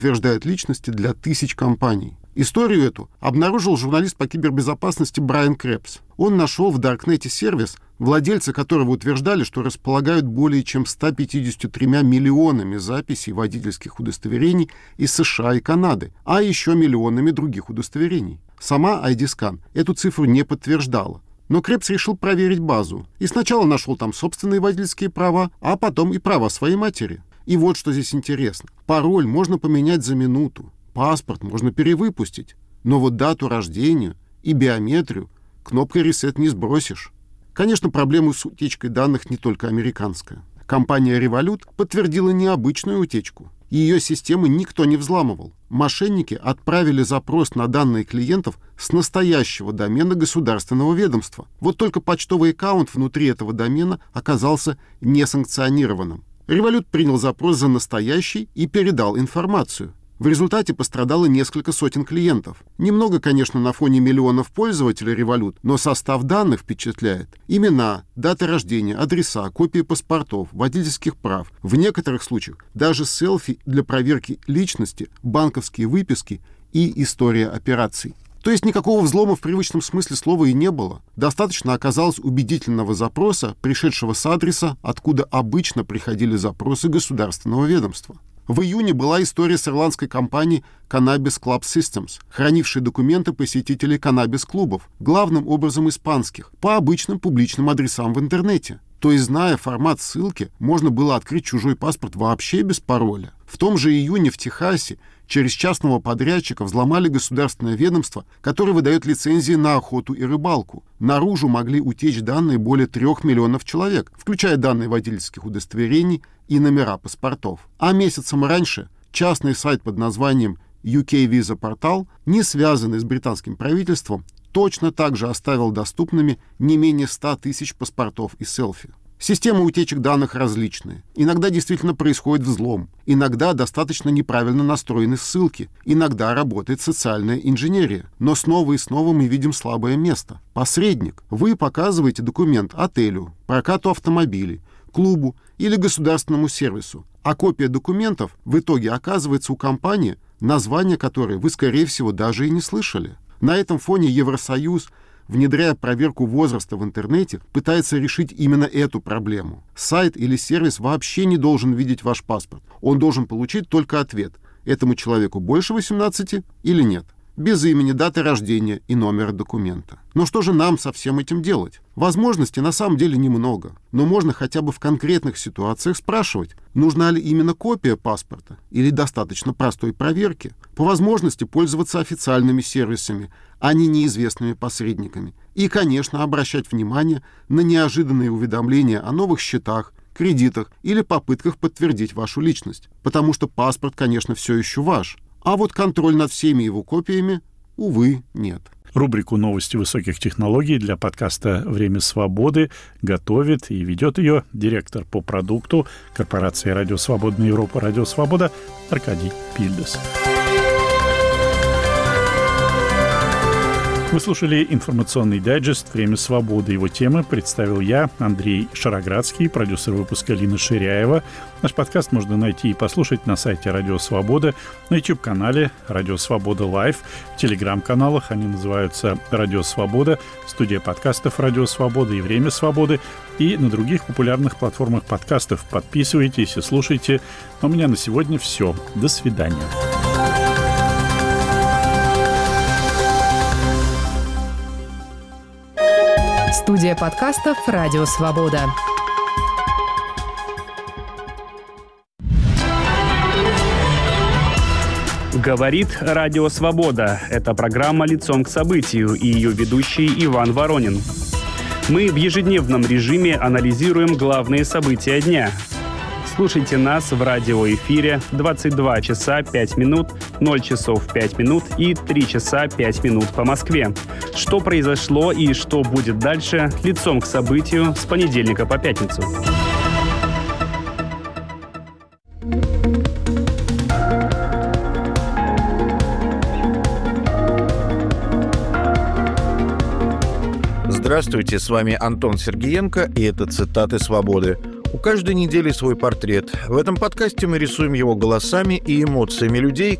утверждает личности для тысяч компаний. Историю эту обнаружил журналист по кибербезопасности Брайан Крепс. Он нашел в Даркнете сервис, владельцы которого утверждали, что располагают более чем 153 миллионами записей водительских удостоверений из США и Канады, а еще миллионами других удостоверений. Сама ID-Scan эту цифру не подтверждала. Но Крепс решил проверить базу. И сначала нашел там собственные водительские права, а потом и права своей матери. И вот что здесь интересно. Пароль можно поменять за минуту. Паспорт можно перевыпустить, но вот дату рождения и биометрию кнопкой «Reset» не сбросишь. Конечно, проблема с утечкой данных не только американская. Компания Revolut подтвердила необычную утечку. Ее системы никто не взламывал. Мошенники отправили запрос на данные клиентов с настоящего домена государственного ведомства. Вот только почтовый аккаунт внутри этого домена оказался несанкционированным. Revolut принял запрос за настоящий и передал информацию. В результате пострадало несколько сотен клиентов. Немного, конечно, на фоне миллионов пользователей Revolut, но состав данных впечатляет. Имена, даты рождения, адреса, копии паспортов, водительских прав. В некоторых случаях даже селфи для проверки личности, банковские выписки и история операций. То есть никакого взлома в привычном смысле слова и не было. Достаточно оказалось убедительного запроса, пришедшего с адреса, откуда обычно приходили запросы государственного ведомства. В июне была история с ирландской компанией Cannabis Club Systems, хранившей документы посетителей каннабис-клубов, главным образом испанских, по обычным публичным адресам в интернете. То есть, зная формат ссылки, можно было открыть чужой паспорт вообще без пароля. В том же июне в Техасе через частного подрядчика взломали государственное ведомство, которое выдает лицензии на охоту и рыбалку. Наружу могли утечь данные более 3 миллионов человек, включая данные водительских удостоверений и номера паспортов. А месяцем раньше частный сайт под названием UK Visa Portal, не связанный с британским правительством, точно так же оставил доступными не менее 100 тысяч паспортов и селфи. Системы утечек данных различные. Иногда действительно происходит взлом, иногда достаточно неправильно настроены ссылки, иногда работает социальная инженерия. Но снова и снова мы видим слабое место. Посредник. Вы показываете документ отелю, прокату автомобилей, клубу или государственному сервису, а копия документов в итоге оказывается у компании, название которой вы, скорее всего, даже и не слышали. На этом фоне Евросоюз, внедряя проверку возраста в интернете, пытается решить именно эту проблему. Сайт или сервис вообще не должен видеть ваш паспорт. Он должен получить только ответ: этому человеку больше 18 или нет, без имени, даты рождения и номера документа. Но что же нам со всем этим делать? Возможностей на самом деле немного, но можно хотя бы в конкретных ситуациях спрашивать, нужна ли именно копия паспорта или достаточно простой проверки. По возможности пользоваться официальными сервисами, а не неизвестными посредниками. И, конечно, обращать внимание на неожиданные уведомления о новых счетах, кредитах или попытках подтвердить вашу личность. Потому что паспорт, конечно, все еще ваш. А вот контроль над всеми его копиями, увы, нет. Рубрику «Новости высоких технологий» для подкаста «Время свободы» готовит и ведет ее директор по продукту корпорации «Радио Свобода Европа» «Радио Свобода» Аркадий Пильдес. Вы слушали информационный дайджест «Время свободы». Его темы представил я, Андрей Шароградский, продюсер выпуска Лина Ширяева. Наш подкаст можно найти и послушать на сайте «Радио Свобода», на YouTube-канале «Радио Свобода Лайв», в телеграм-каналах, они называются «Радио Свобода», студия подкастов «Радио Свобода» и «Время свободы», и на других популярных платформах подкастов. Подписывайтесь и слушайте. А у меня на сегодня все. До свидания. Студия подкастов «Радио Свобода». Говорит Радио Свобода. Это программа «Лицом к событию» и ее ведущий Иван Воронин. Мы в ежедневном режиме анализируем главные события дня. Слушайте нас в радиоэфире 22 часа 5 минут, 0 часов 5 минут и 3 часа 5 минут по Москве. Что произошло и что будет дальше, лицом к событию с понедельника по пятницу. Здравствуйте, с вами Антон Сергеенко, и это «Цитаты свободы». У каждой недели свой портрет. В этом подкасте мы рисуем его голосами и эмоциями людей,